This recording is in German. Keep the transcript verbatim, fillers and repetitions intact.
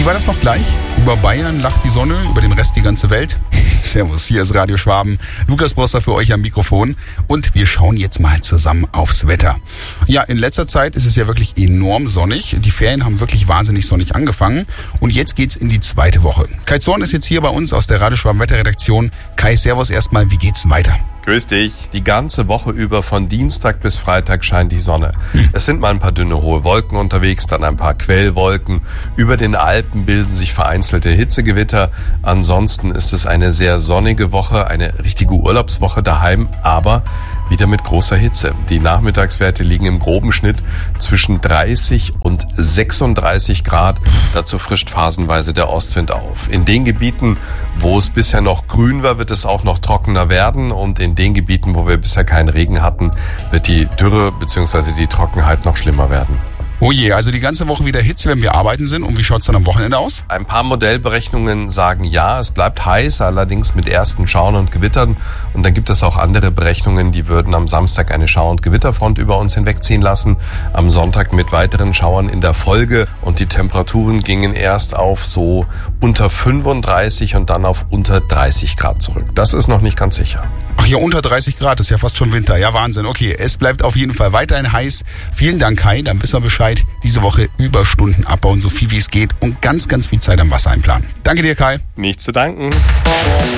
Wie war das noch gleich? Über Bayern lacht die Sonne, über den Rest die ganze Welt. Servus, hier ist Radio Schwaben. Lukas Brosser für euch am Mikrofon. Und wir schauen jetzt mal zusammen aufs Wetter. Ja, in letzter Zeit ist es ja wirklich enorm sonnig. Die Ferien haben wirklich wahnsinnig sonnig angefangen. Und jetzt geht's in die zweite Woche. Kai Zorn ist jetzt hier bei uns aus der Radio Schwaben Wetterredaktion. Kai, servus erstmal. Wie geht's weiter? Grüß dich. Die ganze Woche über von Dienstag bis Freitag scheint die Sonne. Es sind mal ein paar dünne hohe Wolken unterwegs, dann ein paar Quellwolken. Über den Alpen bilden sich vereinzelte Hitzegewitter. Ansonsten ist es eine sehr sonnige Woche, eine richtige Urlaubswoche daheim, aber wieder mit großer Hitze. Die Nachmittagswerte liegen im groben Schnitt zwischen dreißig und sechsunddreißig Grad. Dazu frischt phasenweise der Ostwind auf. In den Gebieten, wo es bisher noch grün war, wird es auch noch trockener werden. Und in den Gebieten, wo wir bisher keinen Regen hatten, wird die Dürre bzw. die Trockenheit noch schlimmer werden. Oh je, also die ganze Woche wieder Hitze, wenn wir arbeiten sind. Und wie schaut's dann am Wochenende aus? Ein paar Modellberechnungen sagen ja, es bleibt heiß, allerdings mit ersten Schauern und Gewittern. Und dann gibt es auch andere Berechnungen, die würden am Samstag eine Schauer- und Gewitterfront über uns hinwegziehen lassen. Am Sonntag mit weiteren Schauern in der Folge. Und die Temperaturen gingen erst auf so unter fünfunddreißig und dann auf unter dreißig Grad zurück. Das ist noch nicht ganz sicher. Ach ja, unter dreißig Grad, ist ja fast schon Winter. Ja, Wahnsinn. Okay, es bleibt auf jeden Fall weiterhin heiß. Vielen Dank, Kai. Dann wissen wir Bescheid. Diese Woche Überstunden abbauen, so viel wie es geht und ganz, ganz viel Zeit am Wasser einplanen. Danke dir, Kai. Nichts zu danken.